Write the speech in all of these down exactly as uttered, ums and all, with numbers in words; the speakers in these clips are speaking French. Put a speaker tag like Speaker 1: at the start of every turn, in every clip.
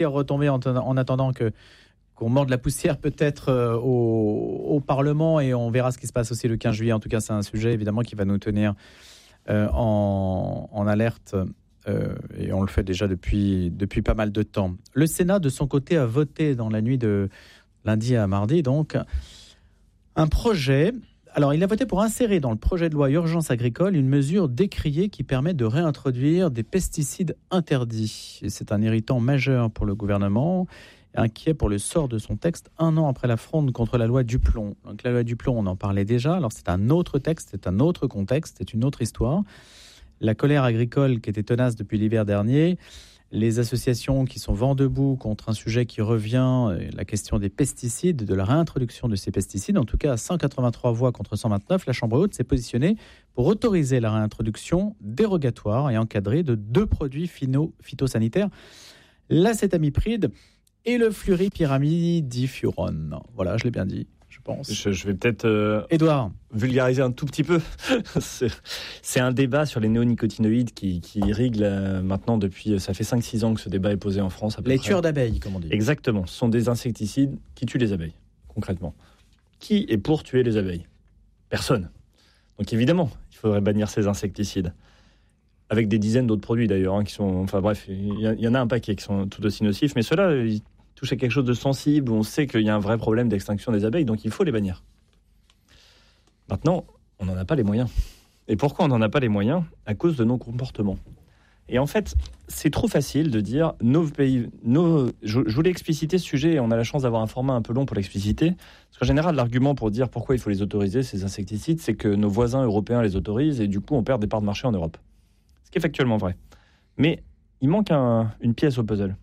Speaker 1: retomber en, en attendant que qu'on morde la poussière peut-être euh, au, au Parlement, et on verra ce qui se passe aussi le quinze juillet. En tout cas, c'est un sujet évidemment qui va nous tenir euh, en, en alerte, euh, et on le fait déjà depuis, depuis pas mal de temps. Le Sénat, de son côté, a voté dans la nuit de lundi à mardi, donc, un projet. Alors, il a voté pour insérer dans le projet de loi urgence agricole une mesure décriée qui permet de réintroduire des pesticides interdits. Et c'est un irritant majeur pour le gouvernement, inquiet pour le sort de son texte un an après la fronde contre la loi Duplon. Donc, la loi Duplon, on en parlait déjà. Alors, c'est un autre texte, c'est un autre contexte, c'est une autre histoire. La colère agricole qui était tenace depuis l'hiver dernier, les associations qui sont vent debout contre un sujet qui revient, la question des pesticides, de la réintroduction de ces pesticides. En tout cas, à cent quatre-vingt-trois voix contre cent vingt-neuf, la Chambre haute s'est positionnée pour autoriser la réintroduction dérogatoire et encadrée de deux produits phyno- phytosanitaires, l'acétamipride et le fluripyramidifurone. Voilà, je l'ai bien dit, je pense.
Speaker 2: Je, je vais peut-être euh,
Speaker 1: Édouard.
Speaker 2: vulgariser un tout petit peu. c'est, c'est un débat sur les néonicotinoïdes qui, qui irrigue là, maintenant depuis... Ça fait cinq six ans que ce débat est posé en France. À peu
Speaker 1: Les
Speaker 2: près.
Speaker 1: tueurs d'abeilles, comme on dit.
Speaker 2: Exactement. Ce sont des insecticides qui tuent les abeilles, concrètement. Qui est pour tuer les abeilles ? Personne. Donc évidemment, il faudrait bannir ces insecticides. Avec des dizaines d'autres produits d'ailleurs, hein, qui sont... Enfin bref, il y, y en a un paquet qui sont tout aussi nocifs, mais ceux-là, ils touchent à quelque chose de sensible, où on sait qu'il y a un vrai problème d'extinction des abeilles, donc il faut les bannir. Maintenant, on n'en a pas les moyens. Et pourquoi on n'en a pas les moyens ? À cause de nos comportements. Et en fait, c'est trop facile de dire nos pays. Nos... Je, je voulais expliciter ce sujet, et on a la chance d'avoir un format un peu long pour l'expliciter. Parce qu'en général, l'argument pour dire pourquoi il faut les autoriser, ces insecticides, c'est que nos voisins européens les autorisent, et du coup, on perd des parts de marché en Europe. Ce qui est factuellement vrai. Mais il manque un, une pièce au puzzle.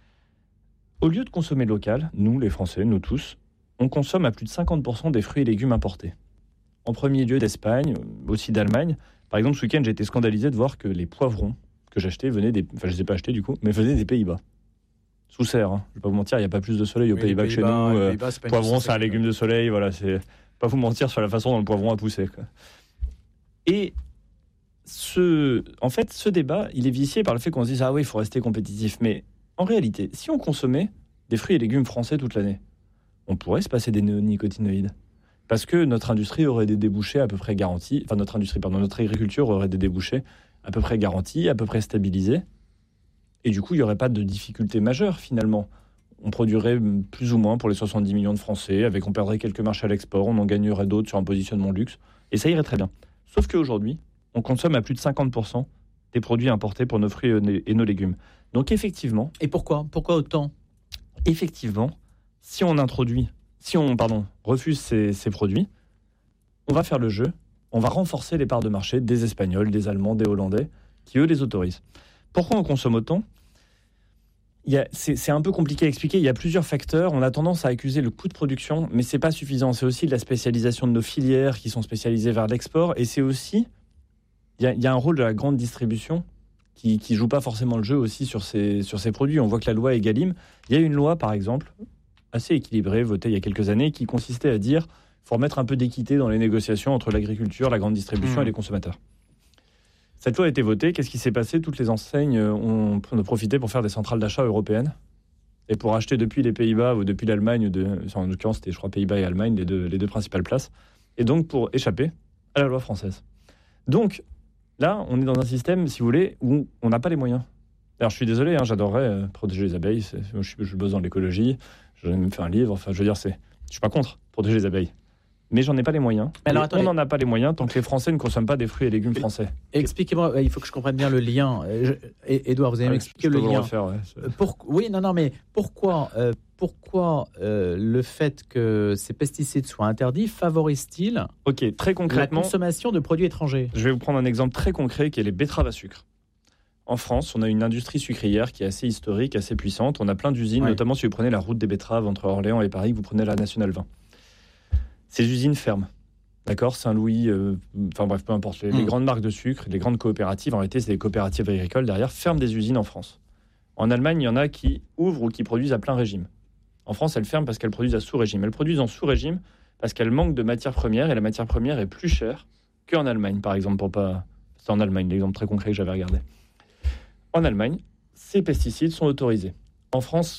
Speaker 2: Au lieu de consommer local, nous, les Français, nous tous, on consomme à plus de cinquante pour cent des fruits et légumes importés. En premier lieu d'Espagne, aussi d'Allemagne. Par exemple, ce week-end, j'ai été scandalisé de voir que les poivrons que j'achetais venaient des... Enfin, je ne les ai pas achetés du coup, mais venaient des Pays-Bas. Sous serre, hein. Je ne vais pas vous mentir, il n'y a pas plus de soleil aux
Speaker 1: Oui,
Speaker 2: Pays-Bas,
Speaker 1: Pays-Bas
Speaker 2: que chez nous. Euh,
Speaker 1: Pays-Bas, c'est
Speaker 2: poivron, c'est un légume de soleil, voilà. C'est pas vous mentir sur la façon dont le poivron a poussé, quoi. Et ce... en fait, ce débat, il est vicié par le fait qu'on se dise « Ah oui, il faut rester compétitif ». Mais en réalité, si on consommait des fruits et légumes français toute l'année, on pourrait se passer des néonicotinoïdes. Parce que notre industrie aurait des débouchés à peu près garantis, enfin notre industrie, pardon, notre agriculture aurait des débouchés à peu près garantis, à peu près stabilisés. Et du coup, il n'y aurait pas de difficultés majeures finalement. On produirait plus ou moins pour les soixante-dix millions de Français, avec on perdrait quelques marchés à l'export, on en gagnerait d'autres sur un positionnement luxe, et ça irait très bien. Sauf qu'aujourd'hui, on consomme à plus de cinquante pour cent des produits importés pour nos fruits et nos légumes. Donc effectivement...
Speaker 1: Et pourquoi ? Pourquoi autant ?
Speaker 2: Effectivement, si on introduit, si on pardon, refuse ces, ces produits, on va faire le jeu, on va renforcer les parts de marché des Espagnols, des Allemands, des Hollandais, qui eux les autorisent. Pourquoi on consomme autant ? Il y a, c'est, c'est un peu compliqué à expliquer, il y a plusieurs facteurs. On a tendance à accuser le coût de production, mais c'est pas suffisant. C'est aussi la spécialisation de nos filières qui sont spécialisées vers l'export, et c'est aussi, il y a, il y a un rôle de la grande distribution qui ne joue pas forcément le jeu aussi sur ces, sur ces produits. On voit que la loi Egalim, il y a une loi par exemple, assez équilibrée, votée il y a quelques années, qui consistait à dire qu'il faut remettre un peu d'équité dans les négociations entre l'agriculture, la grande distribution mmh. et les consommateurs. Cette loi a été votée, qu'est-ce qui s'est passé ? Toutes les enseignes ont, ont profité pour faire des centrales d'achat européennes et pour acheter depuis les Pays-Bas ou depuis l'Allemagne, de, en l'occurrence c'était je crois Pays-Bas et Allemagne, les deux, les deux principales places, et donc pour échapper à la loi française. Donc, là, on est dans un système, si vous voulez, où on n'a pas les moyens. Alors, je suis désolé, hein, j'adorerais euh, protéger les abeilles. C'est, je, suis, je bosse dans l'écologie, j'en ai même fait un livre. Enfin, je veux dire, c'est, je suis pas contre protéger les abeilles. Mais j'en ai pas les moyens. Alors, on n'en a pas les moyens tant que les Français ne consomment pas des fruits et légumes français.
Speaker 1: Expliquez-moi, il faut que je comprenne bien le lien. Je, Édouard, vous allez ah, m'expliquer le lien. Le refaire, ouais, Pour, oui, non, non, mais pourquoi, euh, pourquoi euh, le fait que ces pesticides soient interdits favorise-t-il
Speaker 2: Ok, très concrètement,
Speaker 1: la consommation de produits étrangers ?
Speaker 2: Je vais vous prendre un exemple très concret qui est les betteraves à sucre. En France, on a une industrie sucrière qui est assez historique, assez puissante. On a plein d'usines, ouais. notamment si vous prenez la route des betteraves entre Orléans et Paris, vous prenez la Nationale vingt. Ces usines ferment. D'accord, Saint-Louis, euh, enfin bref, peu importe. Les, mmh. les grandes marques de sucre, les grandes coopératives, en réalité, c'est des coopératives agricoles derrière, ferment des usines en France. En Allemagne, il y en a qui ouvrent ou qui produisent à plein régime. En France, elles ferment parce qu'elles produisent à sous-régime. Elles produisent en sous-régime parce qu'elles manquent de matières premières et la matière première est plus chère qu'en Allemagne, par exemple. Pour pas... C'est en Allemagne, l'exemple très concret que j'avais regardé. En Allemagne, ces pesticides sont autorisés. En France,